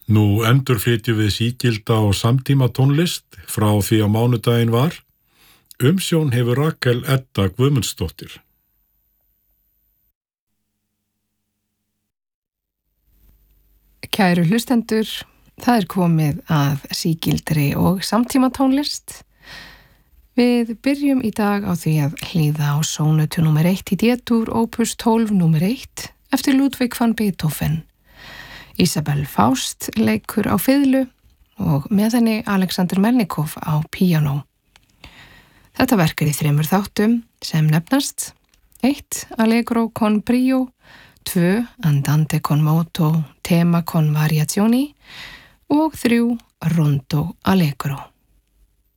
Nú endurflytjum við sígilda og samtíma tónlist frá því að mánudaginn var. Umsjón hefur Rakel Edda Guðmundsdóttir. Kæru hlustendur, það komið að sígildri og samtíma tónlist. Við byrjum í dag á því að hlýða á sónötu nr. 1 í D-dúr opus 12 nr. 1 eftir Ludwig van Beethoven. Isabel Faust leikur á fiðlu og með henni Alexander Melnikov á píanó. Þetta verk í 3 þáttum sem nefnast 1. Allegro con brio, 2. Andante con moto, tema con variazioni og 3. Rondo allegro.